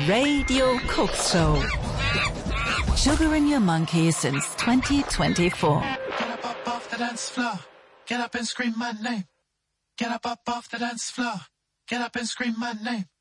Radio Cooks Show. Sugaring your monkey since 2024. Get up off the dance floor. Get up and scream my name. Get up off the dance floor. Get up and scream my name.